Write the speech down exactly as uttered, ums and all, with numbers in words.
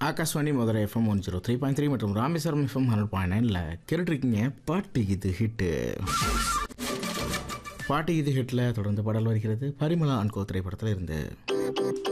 Akashvani Madurai FM one zero three point three மற்றும் Rameswaram FM hundred point நைனில் கேட்டுருக்கீங்க பாட்டு இது ஹிட்டு. பாட்டு இது ஹிட்டில் தொடர்ந்து பாடல் வருகிறது. பரிமளா அன்கோ திரைப்படத்தில் இருந்து.